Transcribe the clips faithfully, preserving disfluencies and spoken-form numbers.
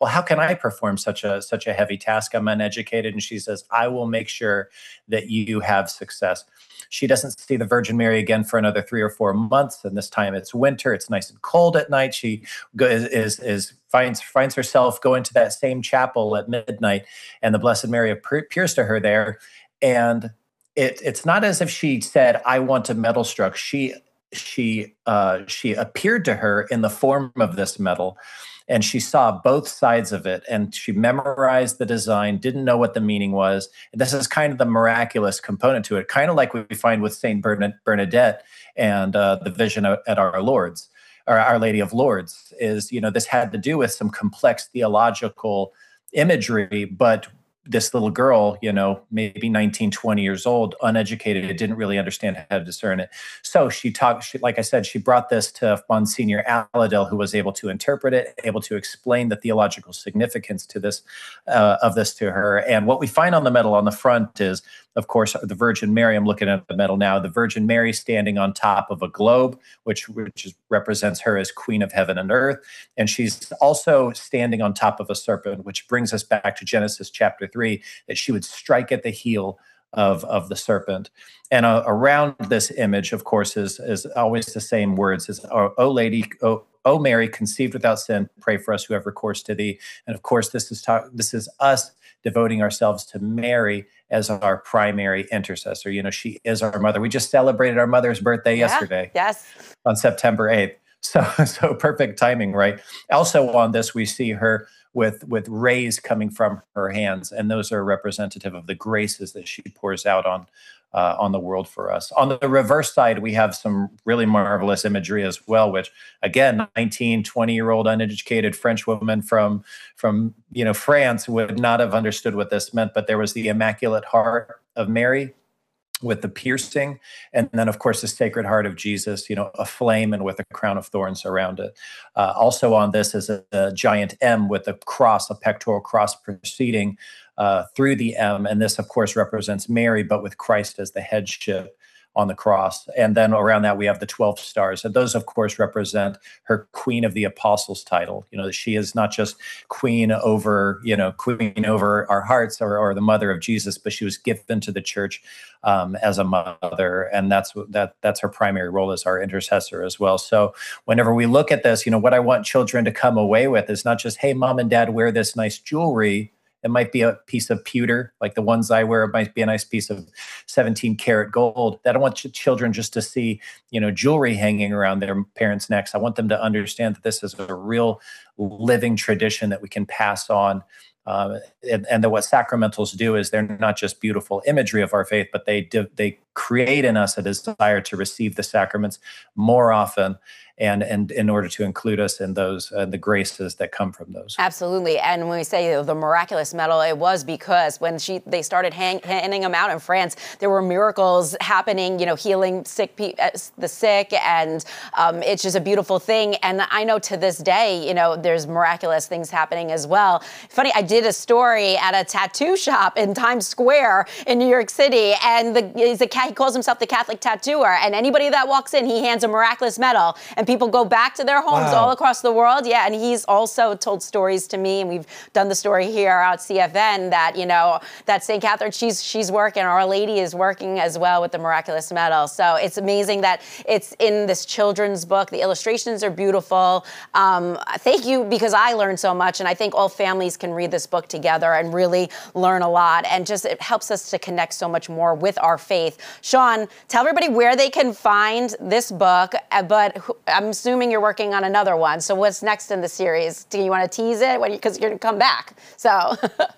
well, how can I perform such a such a heavy task? I'm uneducated. And she says, I will make sure that you have success. She doesn't see the Virgin Mary again for another three or four months, and this time it's winter. It's nice and cold at night. She go, is, is is finds finds herself going to that same chapel at midnight, and the Blessed Mary appears to her there. And it, it's not as if she said, "I want a medal struck." She she uh, she appeared to her in the form of this medal, and she saw both sides of it, and she memorized the design, didn't know what the meaning was. And this is kind of the miraculous component to it, kind of like we find with Saint Bernadette and uh, the vision at Our Lord's, or Our Lady of Lourdes. Is, you know, this had to do with some complex theological imagery, but this little girl, you know, maybe nineteen, twenty years old, uneducated, didn't really understand how to discern it. So she talked, she, like I said, she brought this to Monsignor Aladel, who was able to interpret it, able to explain the theological significance to this, uh, of this to her. And what we find on the medal on the front is, of course, the Virgin Mary. I'm looking at the medal now. The Virgin Mary standing on top of a globe, which, which is, represents her as Queen of Heaven and Earth. And she's also standing on top of a serpent, which brings us back to Genesis chapter three, that she would strike at the heel of, of the serpent. And uh, around this image, of course, is, is always the same words, is, oh, oh Lady, oh, O Mary, conceived without sin, pray for us who have recourse to thee. And of course, this is ta- this is us devoting ourselves to Mary as our primary intercessor. You know, she is our mother. We just celebrated our mother's birthday yeah, yesterday. Yes. On September eighth. So, so perfect timing, right? Also on this, we see her with, with rays coming from her hands, and those are representative of the graces that she pours out on, uh, on the world for us. On the reverse side, we have some really marvelous imagery as well, which again, nineteen, twenty year old uneducated French woman from, from, you know, France would not have understood what this meant, but there was the Immaculate Heart of Mary with the piercing, and then of course the Sacred Heart of Jesus, you know, aflame and with a crown of thorns around it. Uh, also on this is a, a giant M with a cross, a pectoral cross proceeding uh, through the M, and this of course represents Mary, but with Christ as the headship on the cross. And then around that we have the twelve stars, and those of course represent her Queen of the Apostles title. You know, she is not just queen over, you know, queen over our hearts, or, or the mother of Jesus, but she was given to the church um, as a mother, and that's that that's her primary role as our intercessor as well. So whenever we look at this, you know, what I want children to come away with is not just, hey, mom and dad, wear this nice jewelry. It might be a piece of pewter, like the ones I wear. It might be a nice piece of seventeen karat gold. I don't want ch- children just to see, you know, jewelry hanging around their parents' necks. I want them to understand that this is a real living tradition that we can pass on. Uh, and, and that what sacramentals do is they're not just beautiful imagery of our faith, but they do, they create in us a desire to receive the sacraments more often, and and in order to include us in those uh, the graces that come from those. Absolutely. And when we say the miraculous medal, it was because when she they started hang, handing them out in France, there were miracles happening, you know, healing sick pe- the sick, and um, it's just a beautiful thing. And I know to this day, you know, there's miraculous things happening as well. Funny, I did a story at a tattoo shop in Times Square in New York City, and the, he's a, he calls himself the Catholic tattooer, and anybody that walks in, he hands a miraculous medal, and people go back to their homes wow. all across the world. Yeah, and he's also told stories to me, and we've done the story here at C F N that, you know, that Saint Catherine, she's she's working, Our Lady is working as well with the miraculous medal. So it's amazing that it's in this children's book. The illustrations are beautiful. Um, thank you, because I learned so much, and I think all families can read this book together and really learn a lot, and just it helps us to connect so much more with our faith. Sean, tell everybody where they can find this book, but I'm assuming you're working on another one. So what's next in the series? Do you want to tease it? Because you're going to come back. So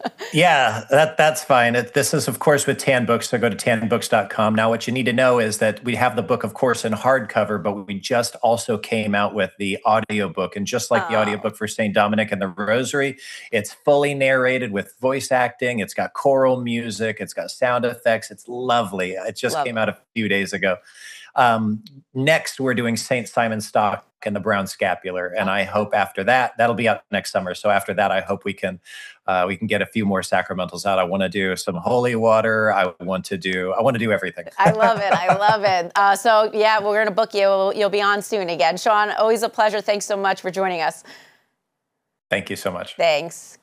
yeah, that that's fine. It, this is, of course, with Tan Books, so go to tan books dot com. Now, what you need to know is that we have the book, of course, in hardcover, but we just also came out with the audiobook. And just like oh. the audiobook for Saint Dominic and the Rosary, it's fully narrated with voice acting. It's got choral music. It's got sound effects. It's lovely. It just Love came it. out a few days ago. Um, next, we're doing Saint Simon Stock and the Brown Scapular, and I hope after that, that'll be out next summer. So after that, I hope we can uh, we can get a few more sacramentals out. I want to do some holy water. I want to do I want to do everything. I love it. I love it. Uh, so yeah, we're going to book you. You'll be on soon again, Sean. Always a pleasure. Thanks so much for joining us. Thank you so much. Thanks.